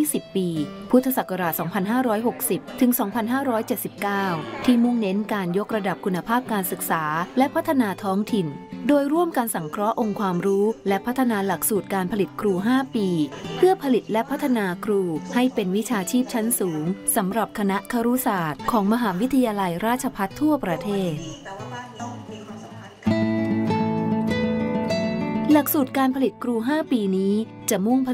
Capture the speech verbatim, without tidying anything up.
สิบ ปี พุทธศักราช สองพันห้าร้อยหกสิบ ถึง สองพันห้าร้อยเจ็ดสิบเก้า ที่มุ่งเน้นการยกระดับคุณภาพการศึกษาและพัฒนาท้องถิ่นโดยร่วมกันสังเคราะห์องค์ความรู้และพัฒนาหลักสูตรการผลิตครู ห้า ปีเพื่อผลิตและพัฒนาครูให้เป็นวิชาชีพชั้นสูงสำหรับคณะครุศาสตร์ของมหาวิทยาลัยราชภัฏทั่วประเทศหลักสูตรการผลิตครู ห้า ปีนี้จะมุ่ง